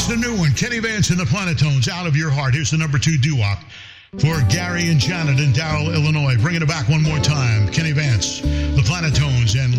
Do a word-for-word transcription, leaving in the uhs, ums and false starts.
Here's the new one. Kenny Vance and the Planetones, Out of Your Heart. Here's the number two doo-wop for Gary and Janet in Darrell, Illinois. Bringing it back one more time.